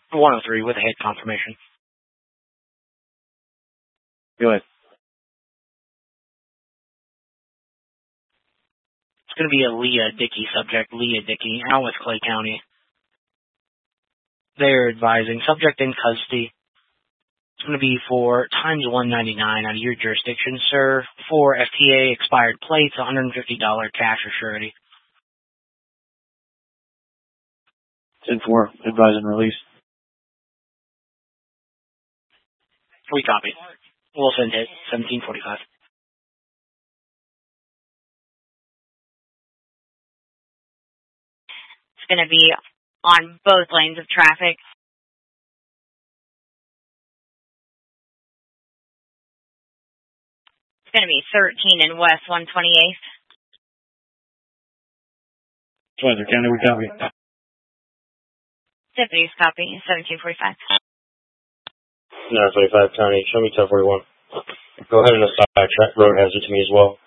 103 with a hit confirmation. Go ahead. It's going to be a Leah Dickey subject, Leah Dickey, out with Clay County. They're advising subject in custody. It's going to be for times 199 out of your jurisdiction, sir. For FTA expired plates, $150 cash or surety. 10-4, advise and release. We copy. We'll send hit 1745. It's going to be on both lanes of traffic. It's going to be 13 and West 128th. Weather County, we copy. Deputies copy, 1745. 925 County, show me 1041. Go ahead and assign track road hazard to me as well.